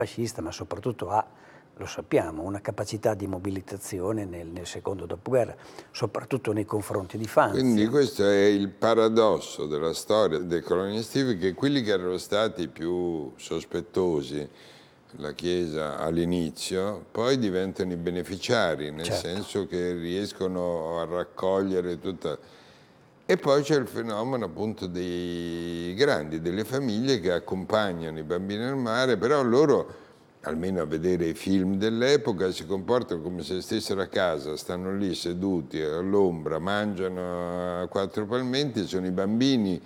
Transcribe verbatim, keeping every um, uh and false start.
fascista, ma soprattutto ha, lo sappiamo, una capacità di mobilitazione nel, nel secondo dopoguerra, soprattutto nei confronti di Quindi Fanzia. questo è il paradosso della storia dei coloni estivi, che quelli che erano stati più sospettosi, la Chiesa all'inizio, poi diventano i beneficiari, nel Certo. senso che riescono a raccogliere tutta... E poi c'è il fenomeno appunto dei grandi, delle famiglie che accompagnano i bambini al mare, però loro, almeno a vedere i film dell'epoca, si comportano come se stessero a casa, stanno lì seduti all'ombra, mangiano a quattro palmenti, sono i bambini